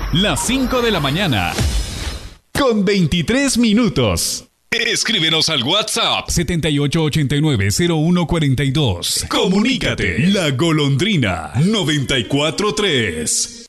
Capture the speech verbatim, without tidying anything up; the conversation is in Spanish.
Las cinco de la mañana. Con veintitrés minutos. Escríbenos al WhatsApp setenta y ocho ochenta y nueve cero uno cuarenta y dos. Comunícate. La Golondrina noventa y cuatro tres.